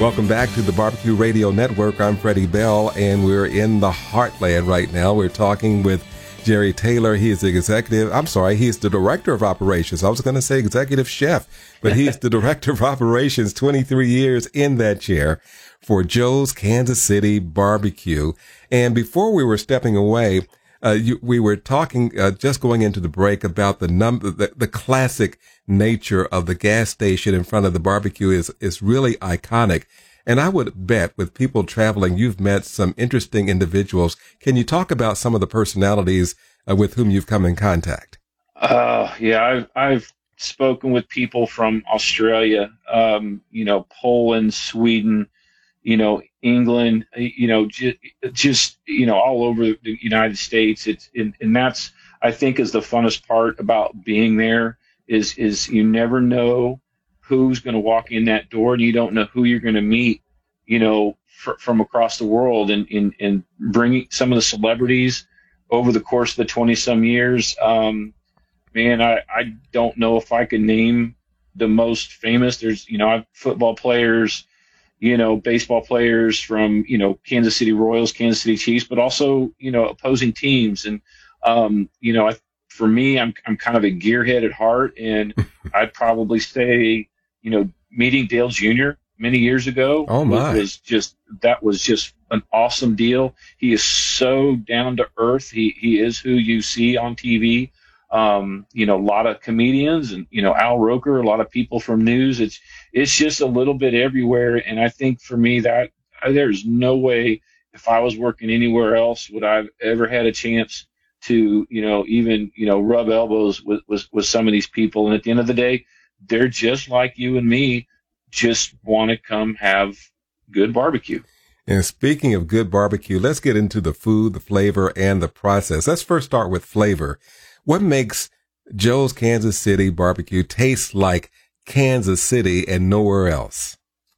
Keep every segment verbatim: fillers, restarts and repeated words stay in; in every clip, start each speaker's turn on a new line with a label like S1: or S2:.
S1: Welcome back to the Barbecue Radio Network. I'm Freddie Bell, and we're in the heartland right now. We're talking with Jerry Taylor. He is the executive. I'm sorry, he's the director of operations. I was going to say executive chef, but he's the director of operations, twenty-three years in that chair for Joe's Kansas City Barbecue. And before we were stepping away, uh, you, we were talking, uh, just going into the break about the number, the, the classic nature of the gas station in front of the barbecue is, is really iconic. And I would bet with people traveling, you've met some interesting individuals. Can you talk about some of the personalities uh, with whom you've come in contact?
S2: Uh, yeah, I've, I've spoken with people from Australia, um, you know, Poland, Sweden, you know, England, you know, just, just, you know, all over the United States. It's, and, and that's, I think, is the funnest part about being there is, is you never know who's going to walk in that door, and you don't know who you're going to meet, you know, fr- from across the world, and, and, and bringing some of the celebrities over the course of the twenty some years. Um, man, I, I don't know if I could name the most famous. There's, you know, I've football players, you know, baseball players from, you know, Kansas City Royals, Kansas City Chiefs, but also, you know, opposing teams. And, um, you know, I, for me, I'm, I'm kind of a gearhead at heart, and I'd probably say, you know, meeting Dale Junior many years ago
S1: oh my.
S2: was just, that was just an awesome deal. He is so down to earth. He, he is who you see on T V. Um, you know, a lot of comedians and, you know, Al Roker, a lot of people from news. It's, it's just a little bit everywhere. And I think for me that there's no way if I was working anywhere else would I've ever had a chance to, you know, even, you know, rub elbows with, with, with some of these people. And at the end of the day, they're just like you and me, just want to come have good barbecue.
S1: And speaking of good barbecue, let's get into the food, the flavor, and the process. Let's first start with flavor. What makes Joe's Kansas City Barbecue taste like Kansas City and nowhere else?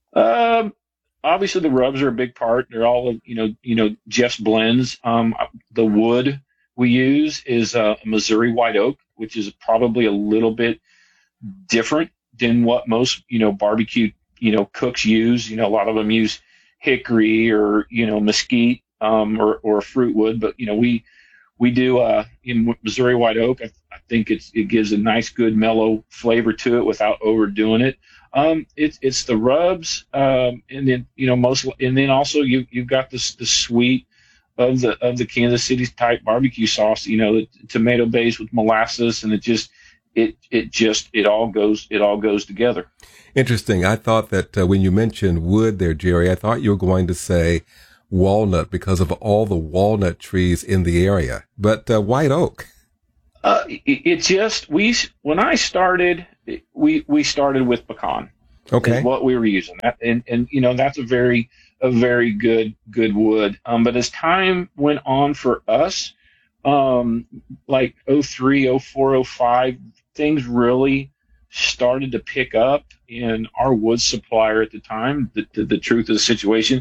S2: Um, obviously the rubs are a big part. They're all, you know, you know, Jeff's blends. Um, the wood we use is a Missouri white oak, which is probably a little bit different than what most, you know, barbecue, you know, cooks use. You know, a lot of them use hickory or, you know, mesquite, um, or, or fruit wood, but, you know, we, we do, uh, in Missouri white oak. I, I think it's, it gives a nice, good, mellow flavor to it without overdoing it. Um, it's, it's the rubs, um, and then, you know, most, and then also you, you've got this, the sweet of the, of the Kansas City type barbecue sauce, you know, the tomato base with molasses, and it just, it, it just, it all goes, it all goes together.
S1: Interesting. I thought that uh, when you mentioned wood there, Jerry, I thought you were going to say walnut because of all the walnut trees in the area, but uh, white oak.
S2: Uh, it, it just, we, when I started, we, we started with pecan.
S1: Okay.
S2: What we were using. That, and, and, you know, that's a very, a very good, good wood. Um, but as time went on for us, um, like oh three, oh four, oh five, things really started to pick up, and our wood supplier at the time, the, the, the truth of the situation,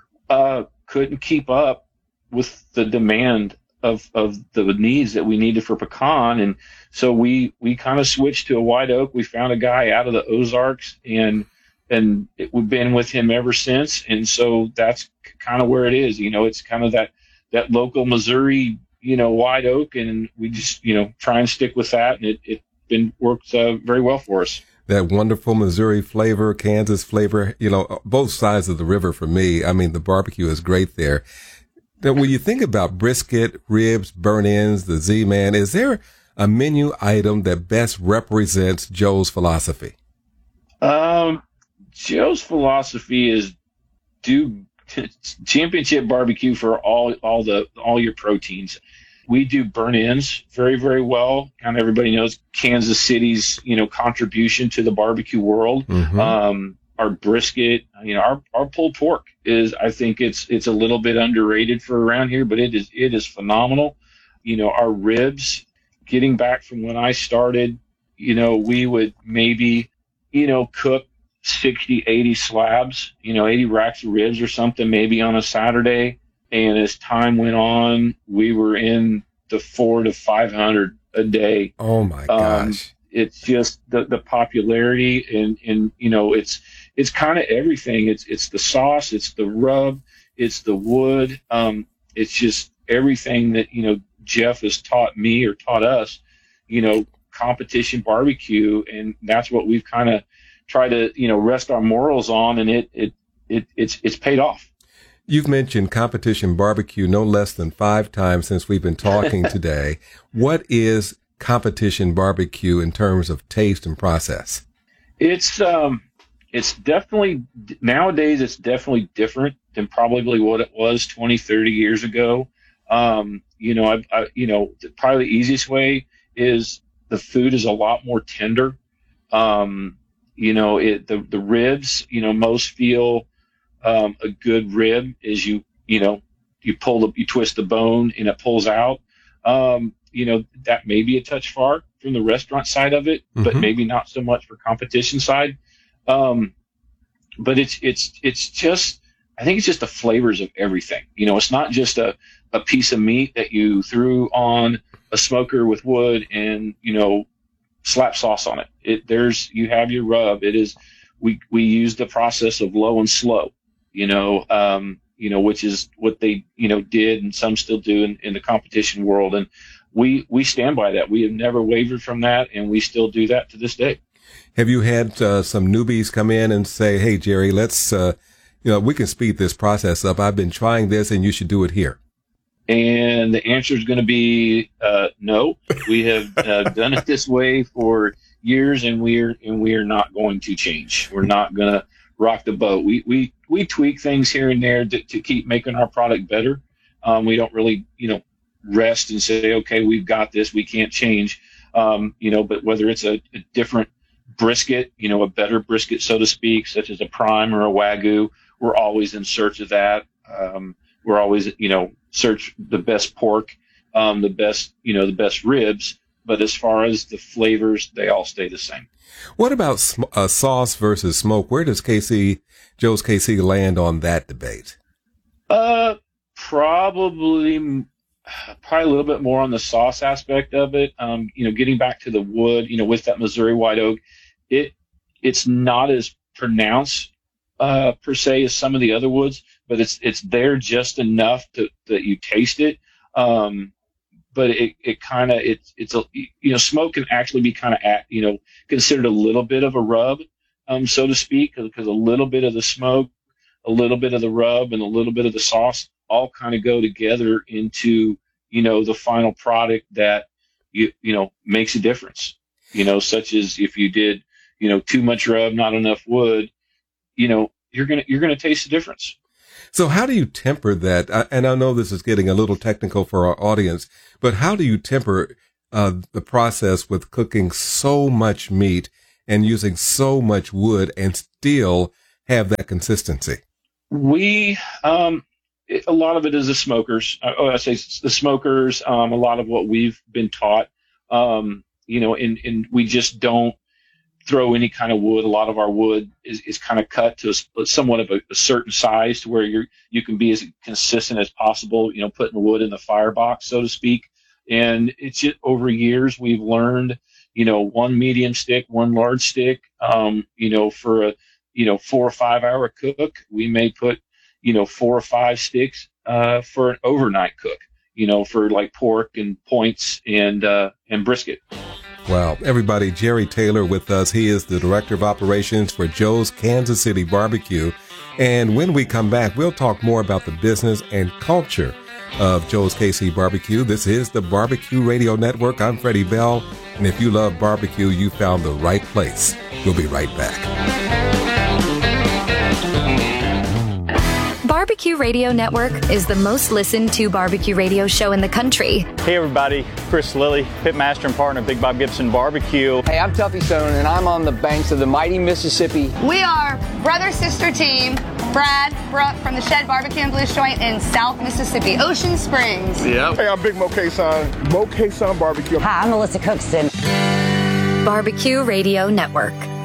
S2: uh, couldn't keep up with the demand of, of the needs that we needed for pecan. And so we, we kind of switched to a white oak. We found a guy out of the Ozarks, and, and it, we've been with him ever since. And so that's kind of where it is. You know, it's kind of that, that local Missouri, you know, white oak, and we just, you know, try and stick with that. And it, it been worked uh, very well for us.
S1: That wonderful Missouri flavor, Kansas flavor, you know, both sides of the river for me. I mean, the barbecue is great there. Now, when you think about brisket, ribs, burnt-ends, the Z-Man, is there a menu item that best represents Joe's philosophy?
S2: Um, Joe's philosophy is do championship barbecue for all, all the, all your proteins. We do burnt ends very, very well. Kind of everybody knows Kansas City's, you know, contribution to the barbecue world. Mm-hmm. Um, our brisket, you know, our, our pulled pork is, I think it's, it's a little bit underrated for around here, but it is, it is phenomenal. You know, our ribs, getting back from when I started, you know, we would maybe, you know, cook sixty, eighty slabs, you know, eighty racks of ribs or something, maybe on a Saturday. And as time went on, we were in the four to five hundred a day.
S1: Oh my gosh. Um,
S2: it's just the, the popularity, and, and, you know, it's, it's kind of everything. It's, it's the sauce, it's the rub, it's the wood. Um, it's just everything that, you know, Jeff has taught me or taught us, you know, competition barbecue. And that's what we've kind of tried to, you know, rest our morals on. And it, it, it, it's, it's paid off.
S1: You've mentioned competition barbecue no less than five times since we've been talking today. What is competition barbecue in terms of taste and process? It's
S2: um, it's definitely, nowadays it's definitely different than probably what it was twenty, thirty years ago. Um, you know, I, I, you know, probably the easiest way is the food is a lot more tender. Um, you know, it, the, the ribs, you know, most feel, Um, a good rib is you, you know, you pull the, you twist the bone and it pulls out. Um, you know, that may be a touch far from the restaurant side of it, mm-hmm. but maybe not so much for competition side. Um, but it's, it's, it's just, I think it's just the flavors of everything. You know, it's not just a, a piece of meat that you threw on a smoker with wood and, you know, slap sauce on it. It, there's, you have your rub. It is, we, we use the process of low and slow. You know, um, you know, which is what they, you know, did and some still do in, in the competition world. And we, we stand by that. We have never wavered from that, and we still do that to this day.
S1: Have you had uh, some newbies come in and say, hey, Jerry, let's, uh, you know, we can speed this process up. I've been trying this and you should do it here?
S2: And the answer is going to be uh, no. We have uh, done it this way for years, and we're, and we are not going to change. We're not going to rock the boat. We, we, we tweak things here and there to, to keep making our product better. Um, we don't really, you know, rest and say, okay, we've got this, we can't change. Um, you know, but whether it's a, a different brisket, you know, a better brisket, so to speak, such as a prime or a Wagyu, we're always in search of that. Um, we're always, you know, search the best pork, um, the best, you know, the best ribs. But as far as the flavors, they all stay the same.
S1: What about sm- uh, sauce versus smoke? Where does K C, Joe's K C land on that debate?
S2: Uh, probably, probably a little bit more on the sauce aspect of it. Um, you know, getting back to the wood, you know, with that Missouri white oak, it, it's not as pronounced, uh, per se as some of the other woods, but it's, it's there just enough to, that you taste it. Um, But it, it kind of, it's, it's a, you know, smoke can actually be kind of, you know, considered a little bit of a rub, um, so to speak, because a little bit of the smoke, a little bit of the rub, and a little bit of the sauce all kind of go together into, you know, the final product that, you, you know, makes a difference, you know, such as if you did, you know, too much rub, not enough wood, you know, you're going to, you're going to taste the difference.
S1: So how do you temper that? And I know this is getting a little technical for our audience, but how do you temper uh, the process with cooking so much meat and using so much wood and still have that consistency?
S2: We, um, it, a lot of it is the smokers. Oh, I say the smokers. Um, a lot of what we've been taught, um, you know, and, and we just don't throw any kind of wood. A lot of our wood is, is kind of cut to a, somewhat of a, a certain size to where you're, you can be as consistent as possible, you know, putting the wood in the firebox, so to speak. And it's just over years, we've learned, you know, one medium stick, one large stick, um, you know, for a, you know, four or five hour cook, we may put, you know, four or five sticks, uh, for an overnight cook, you know, for like pork and points and, uh, and brisket.
S1: Wow. Everybody, Jerry Taylor with us. He is the Director of Operations for Joe's Kansas City Barbecue. And when we come back, we'll talk more about the business and culture of Joe's K C Barbecue. This is the Barbecue Radio Network. I'm Freddie Bell. And if you love barbecue, you found the right place. We'll be right back.
S3: Barbecue Radio Network is the most listened to barbecue radio show in the country.
S4: Hey everybody, Chris Lilly, pitmaster and partner of Big Bob Gibson Barbecue.
S5: Hey, I'm Tuffy Stone, and I'm on the banks of the mighty Mississippi.
S6: We are brother-sister team, Brad, Brooke from the Shed Barbecue and Blues Joint in South Mississippi, Ocean Springs.
S7: Yeah. Hey, I'm Big Mo K-Son, Mo K-Son Barbecue.
S8: Hi, I'm Melissa Cookston.
S3: Barbecue Radio Network.